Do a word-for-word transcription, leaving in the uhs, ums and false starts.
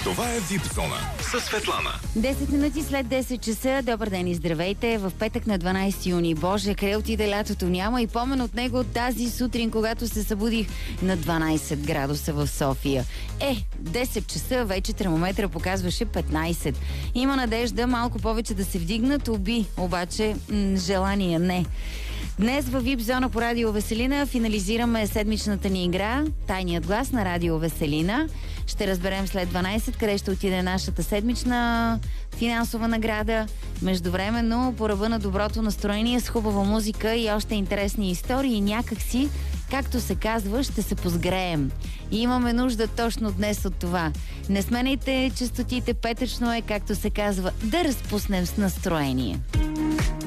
Това е вип зона с Светлана. десет минути след десет часа. Добър ден и здравейте. В петък на дванайсети юни. Боже, къде отиде лятото? Няма и помен от него тази сутрин, когато се събудих на дванайсет градуса в София. Е, десет часа вече термометра показваше петнайсет. Има надежда малко повече да се вдигнат, оби, обаче м- желание не. Днес във вип зона по Радио Веселина финализираме седмичната ни игра Тайният глас на Радио Веселина. Ще разберем след дванайсет къде ще отиде нашата седмична финансова награда. Междувременно, по ръба на доброто настроение с хубава музика и още интересни истории, някакси, както се казва, ще се позгреем. И имаме нужда точно днес от това. Не сменяйте честотите, петъчно е, както се казва, да разпуснем с настроение.